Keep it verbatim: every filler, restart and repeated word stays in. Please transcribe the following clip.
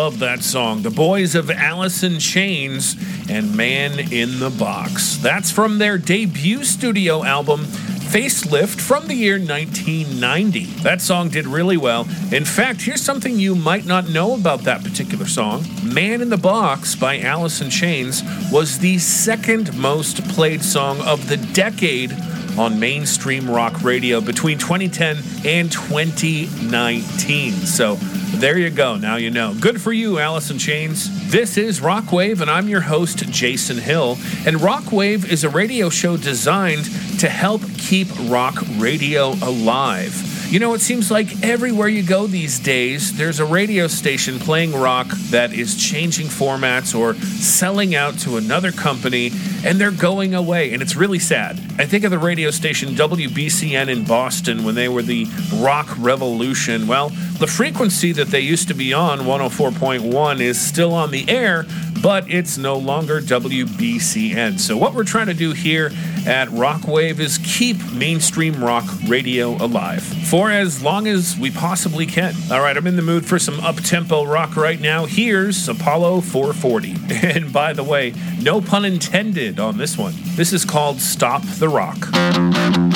love that song. The Boys of Alice in Chains and Man in the Box. That's from their debut studio album, Facelift, from the year nineteen ninety. That song did really well. In fact, here's something you might not know about that particular song. Man in the Box by Alice in Chains was the second most played song of the decade on mainstream rock radio between twenty ten and twenty nineteen. So there you go. Now you know. Good for you, Alice in Chains. This is Rockwave, and I'm your host, Jason Hill. And Rockwave is a radio show designed to help keep rock radio alive. You know, it seems like everywhere you go these days, there's a radio station playing rock that is changing formats or selling out to another company, and they're going away, and it's really sad. I think of the radio station W B C N in Boston when they were the rock revolution. Well, the frequency that they used to be on, one oh four point one, is still on the air, but it's no longer W B C N. So what we're trying to do here at Rockwave is keep mainstream rock radio alive for as long as we possibly can. All right, I'm in the mood for some up-tempo rock right now. Here's Apollo four forty. And by the way, no pun intended on this one. This is called Stop the Rock.